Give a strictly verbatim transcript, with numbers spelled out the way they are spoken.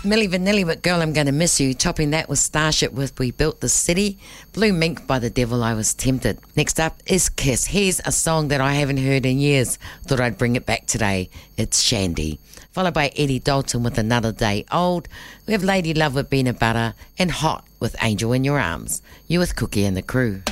Milli Vanilli with Girl I'm Gonna Miss You. Topping that was Starship with We Built the City. Blue Mink by The Devil I Was Tempted. Next up is Kiss. Here's a song that I haven't heard in years. Thought I'd bring it back today. It's Shandy. Followed by Eddie Dalton with Another Day Old. We have Lady Love with Peanut Butter. And Hot with Angel in Your Arms. You with Cookie and the crew.